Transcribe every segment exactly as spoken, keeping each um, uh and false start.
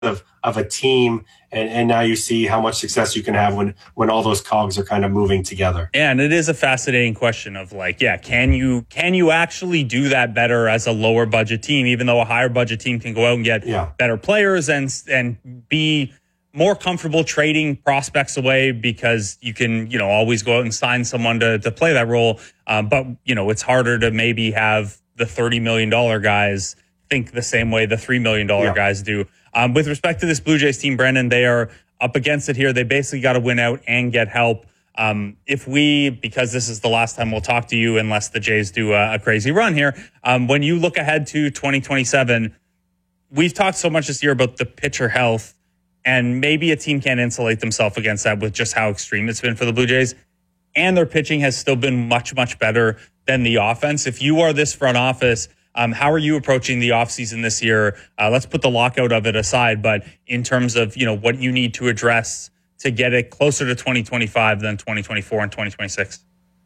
of, of a team. And, and now you see how much success you can have when, when all those cogs are kind of moving together. Yeah, and it is a fascinating question of like, yeah, can you can you actually do that better as a lower budget team, even though a higher budget team can go out and get yeah. better players and and be more comfortable trading prospects away because you can, you know, always go out and sign someone to, to play that role. Um, but, you know, it's harder to maybe have the thirty million dollars guys think the same way the three million dollars yeah. guys do. Um, with respect to this Blue Jays team, Brendan, they are up against it here. They basically got to win out and get help. Um, if we, because this is the last time we'll talk to you unless the Jays do a, a crazy run here, um, when you look ahead to twenty twenty-seven, we've talked so much this year about the pitcher health. And maybe a team can't insulate themselves against that with just how extreme it's been for the Blue Jays. And their pitching has still been much, much better than the offense. If you are this front office, um, how are you approaching the offseason this year? Uh, let's put the lockout of it aside. But in terms of, you know, what you need to address to get it closer to twenty twenty-five than twenty twenty-four and twenty twenty-six.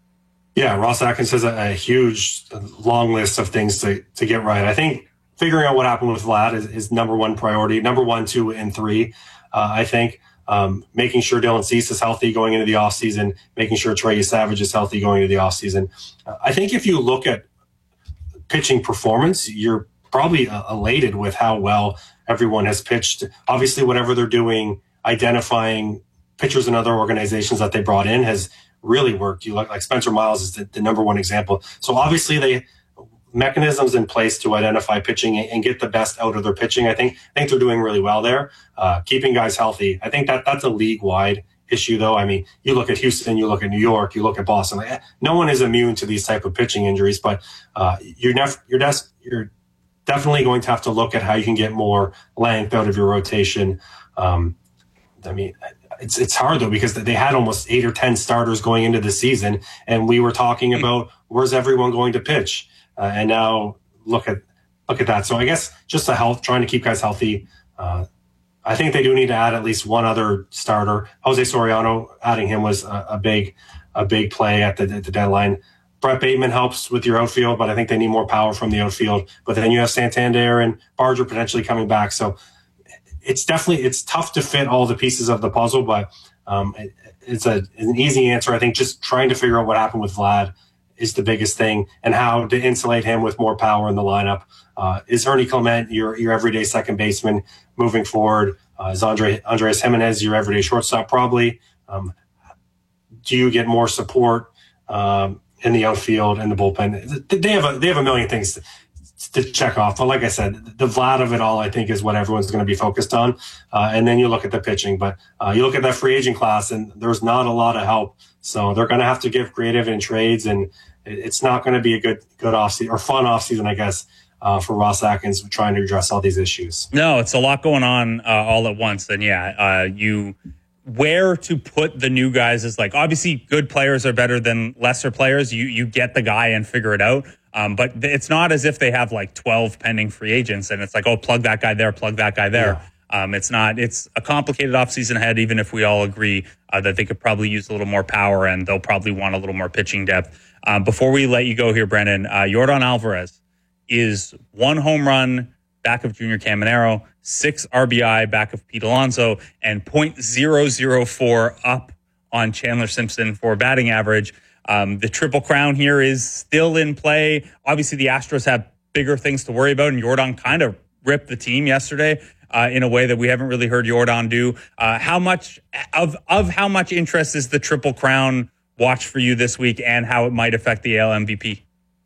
Yeah, Ross Atkins has a, a huge, long list of things to, to get right. I think figuring out what happened with Vlad is, is number one priority. Number one, two, and three, uh, I think. Um, making sure Dylan Cease is healthy going into the offseason, making sure Trey Savage is healthy going into the offseason. Uh, I think if you look at pitching performance, you're probably uh, elated with how well everyone has pitched. Obviously, whatever they're doing, identifying pitchers and other organizations that they brought in has really worked. You look like Spencer Miles is the, the number one example. So obviously they mechanisms in place to identify pitching and get the best out of their pitching. I think I think they're doing really well there. Uh, keeping guys healthy. I think that that's a league-wide issue, though. I mean, you look at Houston, you look at New York, you look at Boston. Like, no one is immune to these type of pitching injuries, but uh, you're nef- you're, des- you're definitely going to have to look at how you can get more length out of your rotation. Um, I mean, it's it's hard though because they had almost eight or ten starters going into the season, and we were talking about where's everyone going to pitch. Uh, and now look at look at that. So I guess just the health, trying to keep guys healthy. Uh, I think they do need to add at least one other starter. Jose Soriano, adding him was a, a big a big play at the, at the deadline. Brett Bateman helps with your outfield, but I think they need more power from the outfield. But then you have Santander and Barger potentially coming back. So it's definitely it's tough to fit all the pieces of the puzzle, but um, it, it's a an easy answer. I think just trying to figure out what happened with Vlad is the biggest thing, and how to insulate him with more power in the lineup. Uh, is Ernie Clement your your everyday second baseman moving forward? Uh, is Andre Andres Jimenez your everyday shortstop? Probably. Um, do you get more support um, in the outfield and the bullpen? They have a they have a million things to, to check off. But like I said, the Vlad of it all, I think, is what everyone's going to be focused on. Uh, and then you look at the pitching, but uh, you look at that free agent class, and there's not a lot of help. So they're going to have to get creative in trades, and it's not going to be a good good offseason or fun offseason, I guess, uh, for Ross Atkins trying to address all these issues. No, it's a lot going on uh, all at once. And yeah, uh, you where to put the new guys is like, obviously good players are better than lesser players. You you get the guy and figure it out. Um, but it's not as if they have like twelve pending free agents and it's like, oh, plug that guy there, plug that guy there. Yeah. Um, it's not, it's a complicated offseason ahead, even if we all agree uh, that they could probably use a little more power and they'll probably want a little more pitching depth. Um, before we let you go here, Brendan, uh, Yordan Alvarez is one home run back of Junior Caminero, six R B I back of Pete Alonso, and point zero zero four up on Chandler Simpson for batting average. Um, the Triple Crown here is still in play. Obviously, the Astros have bigger things to worry about, and Yordan kind of ripped the team yesterday uh, in a way that we haven't really heard Yordan do. Uh, how much of of how much interest is the Triple Crown watch for you this week, and how it might affect the A L M V P?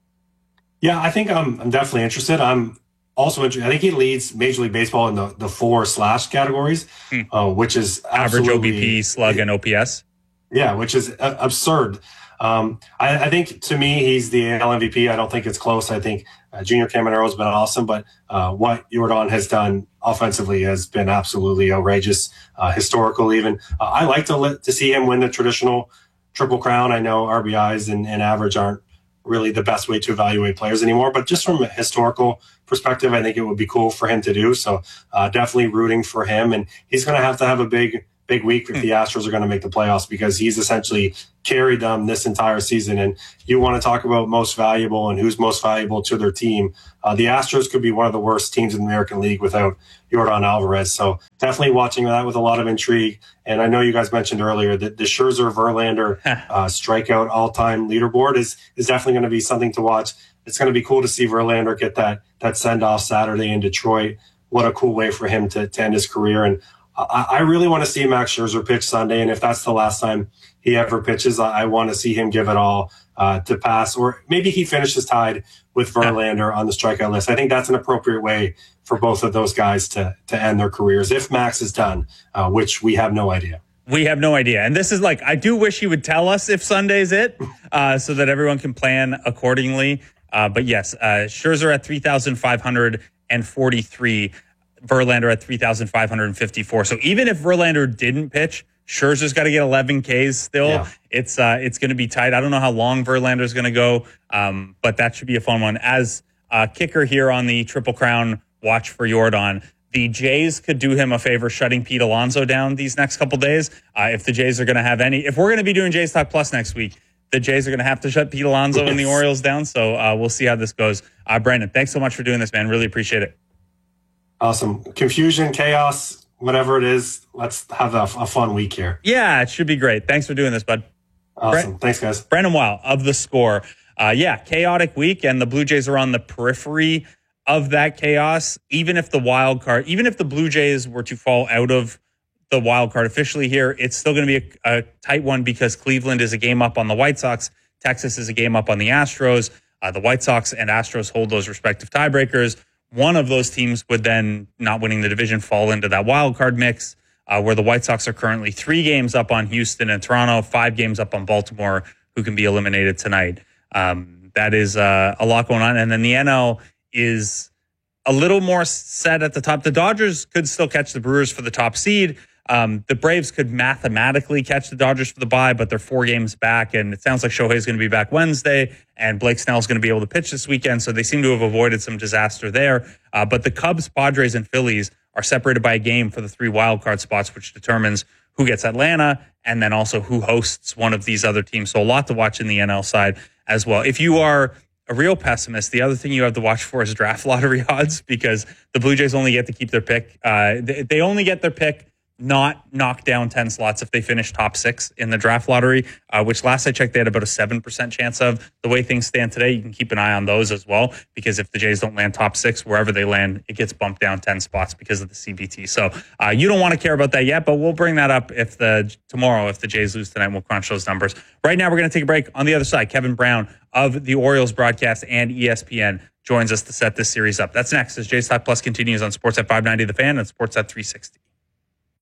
Yeah, I think I'm, I'm definitely interested. I'm also interested. I think he leads Major League Baseball in the, the four slash categories, hmm. uh, which is average O B P, slug, and O P S. Yeah, which is uh, absurd. Um, I, I think to me, he's the A L M V P. I don't think it's close. I think uh, Junior Caminero has been awesome, but uh, what Yordan has done offensively has been absolutely outrageous, uh, historical even. Uh, I like to let, to see him win the traditional Triple Crown. I know R B Is and, and average aren't really the best way to evaluate players anymore, but just from a historical perspective, I think it would be cool for him to do. So uh, definitely rooting for him, and he's going to have to have a big big week if the Astros are going to make the playoffs, because he's essentially carried them this entire season. And you want to talk about most valuable and who's most valuable to their team. Uh, the Astros could be one of the worst teams in the American League without Yordan Alvarez. So definitely watching that with a lot of intrigue. And I know you guys mentioned earlier that the Scherzer Verlander uh, strikeout all-time leaderboard is is definitely going to be something to watch. It's going to be cool to see Verlander get that that send-off Saturday in Detroit. What a cool way for him to, to end his career. And I, I really want to see Max Scherzer pitch Sunday. And if that's the last time he ever pitches, I, I want to see him give it all uh, to pass. Or maybe he finishes tied with Verlander on the strikeout list. I think that's an appropriate way for both of those guys to, to end their careers if Max is done, uh, which we have no idea. We have no idea. And this is like, I do wish he would tell us if Sunday's it, uh, so that everyone can plan accordingly. Uh, but yes, uh, Scherzer at three thousand five hundred forty-three, Verlander at three thousand five hundred fifty-four. So even if Verlander didn't pitch, Scherzer's got to get eleven Ks still. Yeah. It's uh, it's going to be tight. I don't know how long Verlander's going to go, um, but that should be a fun one. As a kicker here on the Triple Crown watch for Yordan, the Jays could do him a favor shutting Pete Alonso down these next couple days. Uh, if the Jays are going to have any, if we're going to be doing Jays Talk Plus next week, the Jays are going to have to shut Pete Alonso and the Orioles down. So uh, we'll see how this goes. Uh, Brandon, thanks so much for doing this, man. Really appreciate it. Awesome. Confusion, chaos, whatever it is, let's have a, a fun week here. Yeah, it should be great. Thanks for doing this, bud. Awesome. Bra- Thanks, guys. Brandon Weil of The Score. Uh, yeah, chaotic week, and the Blue Jays are on the periphery of that chaos. Even if the wild card, even if the Blue Jays were to fall out of the wild card officially here, it's still going to be a, a tight one because Cleveland is a game up on the White Sox. Texas is a game up on the Astros. Uh, the White Sox and Astros hold those respective tiebreakers. One of those teams would then, not winning the division, fall into that wild card mix, uh, where the White Sox are currently three games up on Houston and Toronto, five games up on Baltimore, who can be eliminated tonight. Um, that is uh, a lot going on. And then the N L is a little more set at the top. The Dodgers could still catch the Brewers for the top seed. Um, the Braves could mathematically catch the Dodgers for the bye, but they're four games back, and it sounds like Shohei's going to be back Wednesday, and Blake Snell's going to be able to pitch this weekend, so they seem to have avoided some disaster there. Uh, but the Cubs, Padres, and Phillies are separated by a game for the three wildcard spots, which determines who gets Atlanta and then also who hosts one of these other teams. So a lot to watch in the N L side as well. If you are a real pessimist, the other thing you have to watch for is draft lottery odds, because the Blue Jays only get to keep their pick. Uh, they, they only get their pick not knock down ten slots if they finish top six in the draft lottery, uh, which last I checked, they had about a seven percent chance of. The way things stand today, you can keep an eye on those as well, because if the Jays don't land top six, wherever they land, it gets bumped down ten spots because of the C B T. So uh, you don't want to care about that yet, but we'll bring that up if the tomorrow, if the Jays lose tonight, we'll crunch those numbers. Right now, we're going to take a break. On the other side, Kevin Brown of the Orioles broadcast and E S P N joins us to set this series up. That's next as Jays Talk Plus continues on Sportsnet five ninety The Fan and Sportsnet three sixty.